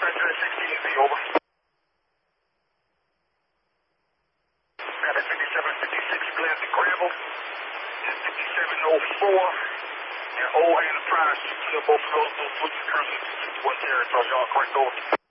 dispatcher at 16Z, over. Got a 5756 Glen to Gravel, and 5704, and Old Enterprise, both of those boots are currently 61 territory, y'all correct over.